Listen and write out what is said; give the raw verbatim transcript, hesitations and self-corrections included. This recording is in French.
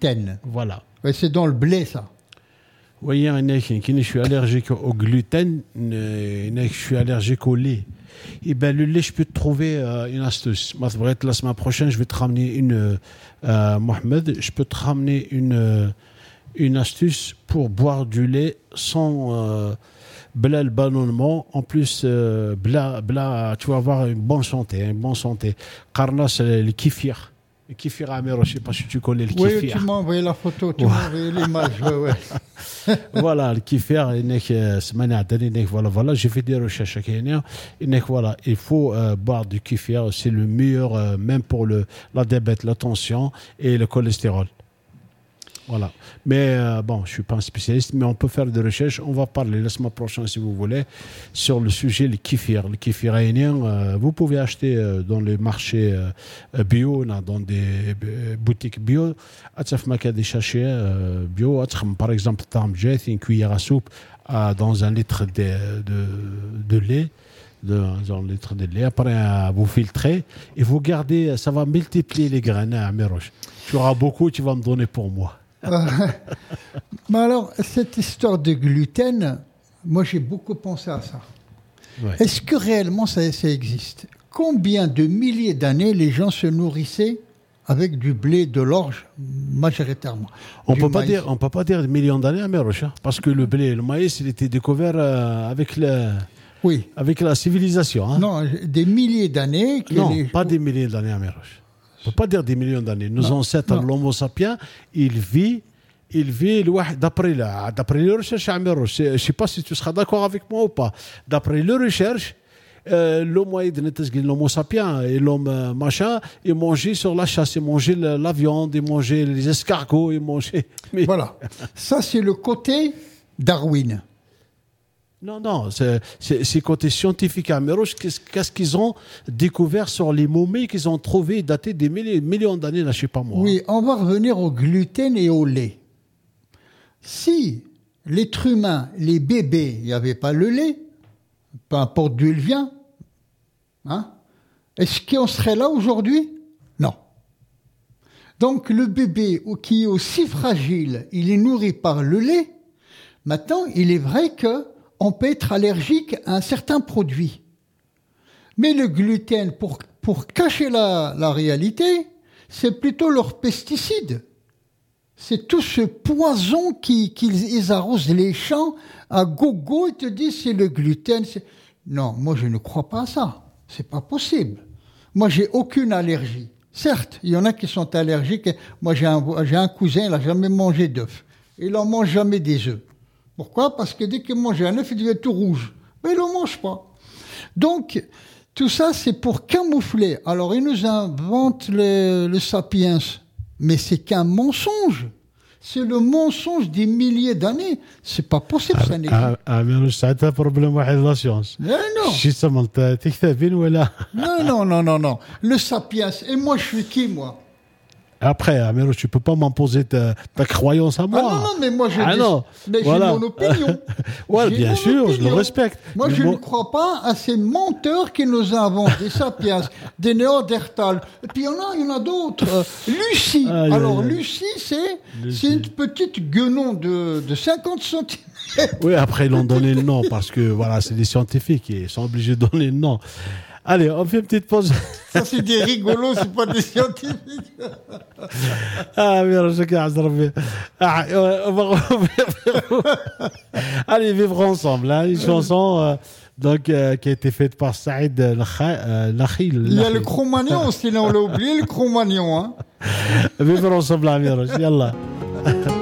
gluten. Voilà. Ouais, c'est dans le blé, ça. Oui, je suis allergique au gluten, je suis allergique au lait. Et ben le lait, je peux te trouver euh, une astuce. Moi, la semaine prochaine, je vais te ramener une, euh, Mohamed, je peux te ramener une, une astuce pour boire du lait sans euh, bla le ballonnement. En plus, euh, bla, bla, tu vas avoir une bonne santé, une bonne santé. Carna, c'est le kefir. Le kefir Amir, je ne sais pas si tu connais le kefir. Oui, tu m'as envoyé la photo, tu ouais. m'as envoyé l'image. Ouais, ouais. Voilà, le kefir, voilà, voilà, j'ai fait des recherches. Voilà, il faut euh, boire du kefir, c'est le meilleur, euh, même pour le, la diabète, la tension et le cholestérol. Voilà. Mais euh, bon, je ne suis pas un spécialiste, mais on peut faire des recherches. On va parler la semaine prochaine, si vous voulez, sur le sujet, le kefir. Le kefir haïnien, euh, vous pouvez acheter euh, dans les marchés euh, bio, dans des euh, boutiques bio. Des sachets euh, bio. Par exemple, une cuillère à soupe euh, dans un litre de, de, de lait. De, dans un litre de lait. Après, euh, vous filtrez et vous gardez. Ça va multiplier les graines à Miroche. Tu auras beaucoup, tu vas me donner pour moi. Mais alors, cette histoire de gluten, moi j'ai beaucoup pensé à ça. Ouais. Est-ce que réellement ça, ça existe ? Combien de milliers d'années les gens se nourrissaient avec du blé, de l'orge, majoritairement ? On peut pas dire, on peut pas dire des millions d'années à Meroche, parce que le blé et le maïs, il était découvert euh, avec le, oui. avec la civilisation. Hein. Non, des milliers d'années. Non, les... pas des milliers d'années à Meroche. On ne peut pas dire des millions d'années. Nos non, ancêtres, non. l'homo sapiens, il vit, il vit d'après, la, d'après les recherches. Je ne sais pas si tu seras d'accord avec moi ou pas. D'après les recherches, euh, l'homo, l'homo sapiens et l'homme euh, machin, il mangeait sur la chasse, il mangeait la, la viande, il mangeait les escargots, il mangeait... Mais... Voilà. Ça, c'est le côté Darwin. Non, non, c'est, c'est, c'est côté scientifique à Meroche. Qu'est-ce, qu'est-ce qu'ils ont découvert sur les momies qu'ils ont trouvées datées des milliers, millions d'années, là, je ne sais pas moi. Oui, on va revenir au gluten et au lait. Si l'être humain, les bébés, il n'y avait pas le lait, peu importe d'où il vient, hein, est-ce qu'on serait là aujourd'hui ? Non. Donc le bébé qui est aussi fragile, il est nourri par le lait. Maintenant, il est vrai que on peut être allergique à un certain produit. Mais le gluten, pour, pour cacher la, la réalité, c'est plutôt leurs pesticides. C'est tout ce poison qui, qu'ils arrosent les champs à gogo et te disent c'est le gluten. C'est... Non, moi je ne crois pas à ça. C'est pas possible. Moi j'ai aucune allergie. Certes, il y en a qui sont allergiques. Moi j'ai un, j'ai un cousin, il n'a jamais mangé d'œufs. Il n'en mange jamais des œufs. Pourquoi ? Parce que dès qu'il mange un œuf, il devient tout rouge. Mais il ne mange pas. Donc, tout ça, c'est pour camoufler. Alors, ils nous inventent le, le sapiens. Mais c'est qu'un mensonge. C'est le mensonge des milliers d'années. C'est pas possible, ça n'existe pas. Amir, c'est un problème avec la science. Non, non. Non, non, non, non. Le sapiens. Et moi, je suis qui, moi ? Après, Amir, tu ne peux pas m'imposer ta, ta croyance à moi. Ah non, non, mais moi, j'ai, ah non. mais voilà. j'ai mon opinion. Ouais, bien mon sûr, opinion. je le respecte. Moi, mais je moi... ne crois pas à ces menteurs qui nous inventent des sapiens, des néandertals. Et puis, il y en a, il y en a d'autres. Euh, Lucie. Ah, Alors, yeah, yeah. Lucie, c'est, Lucie. c'est une petite guenon de, de cinquante centimètres. Oui, après, ils ont donné le nom parce que, voilà, c'est des scientifiques et ils sont obligés de donner le nom. Allez, on fait une petite pause. Ça, c'est des rigolos, c'est pas des scientifiques. Ah, merde, je casse, ah, on va revenir. Allez, vivre ensemble, hein, une chanson euh, donc, euh, qui a été faite par Saïd Lakhil. Il y a le Cro-Magnon, sinon on l'a oublié, le Cro-Magnon. Hein. Vivre ensemble, Amir, yallah.